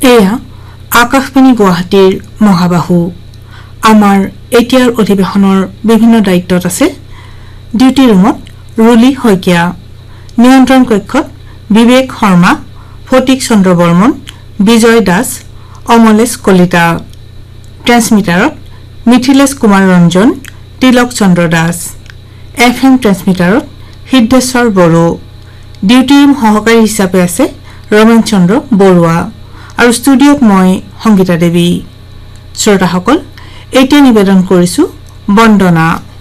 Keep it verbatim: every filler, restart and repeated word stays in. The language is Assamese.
এয়া আকাশবাণী গুৱাহাটীৰ মহাবাহু আমাৰ এতিয়াৰ অধিবেশনৰ বিভিন্ন দায়িত্বত আছে ডিউটি ৰুমত ৰুলি শইকীয়া নিয়ন্ত্ৰণ কক্ষত বিবেক শৰ্মা ফটিক চন্দ্ৰ বৰ্মন বিজয় Das Amalesh Kalita ট্ৰান্সমিটাৰত Mithilesh Kumar Ranjan Tilak Chandra Das F M ট্ৰান্সমিটাৰত Siddheshwar Bodo duty room সহকাৰী হিচাপে আছে ৰমেন চন্দ্ৰ বৰুৱা আৰু ষ্টুডিঅ'ত মই সংগীতা দেৱী শ্ৰোতাসকল এতিয়া নিবেদন কৰিছো বন্দনা।